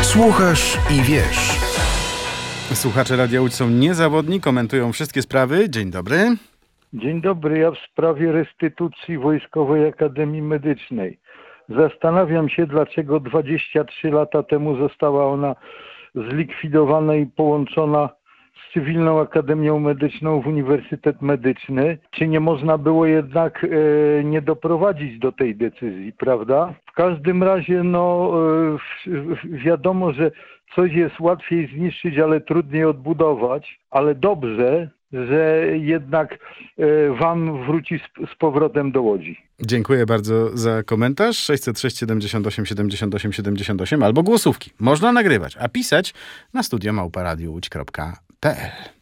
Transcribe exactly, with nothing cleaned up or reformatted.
Słuchasz i wiesz. Słuchacze Radia Łódź są niezawodni, komentują wszystkie sprawy. Dzień dobry. Dzień dobry, ja w sprawie restytucji Wojskowej Akademii Medycznej. Zastanawiam się, dlaczego dwadzieścia trzy lata temu została ona zlikwidowana i połączona z Cywilną Akademią Medyczną w Uniwersytet Medyczny. Czy nie można było jednak e, nie doprowadzić do tej decyzji, prawda? W każdym razie no e, wiadomo, że coś jest łatwiej zniszczyć, ale trudniej odbudować, ale dobrze, że jednak e, wam wróci z, z powrotem do Łodzi. Dziękuję bardzo za komentarz. sześćset sześć siedemdziesiąt osiem siedemdziesiąt osiem siedemdziesiąt osiem albo głosówki. Można nagrywać, a pisać na studio małpa radio łódź kropka p l.